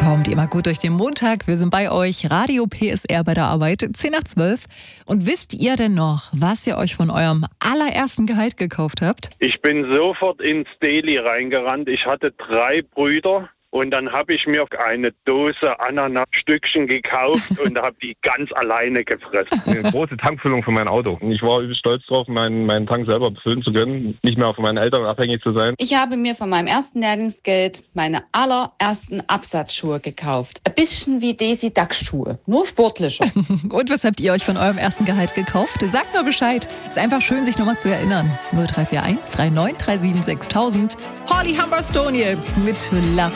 Kommt immer gut durch den Montag. Wir sind bei euch. Radio PSR bei der Arbeit, 10 nach 12. Und wisst ihr denn noch, was ihr euch von eurem allerersten Gehalt gekauft habt? Ich bin sofort ins Deli reingerannt. Ich hatte 3 Brüder. Und dann habe ich mir eine Dose Ananasstückchen gekauft und habe die ganz alleine gefressen. Eine große Tankfüllung für mein Auto. Und ich war übelst stolz drauf, meinen Tank selber befüllen zu können, nicht mehr von meinen Eltern abhängig zu sein. Ich habe mir von meinem ersten Lehrlingsgeld meine allerersten Absatzschuhe gekauft. Ein bisschen wie Daisy Duck-Schuhe, nur sportlicher. Und was habt ihr euch von eurem ersten Gehalt gekauft? Sagt mal Bescheid. Ist einfach schön, sich nochmal zu erinnern. 0341 3937 6000. Holly Humberstone jetzt mit Love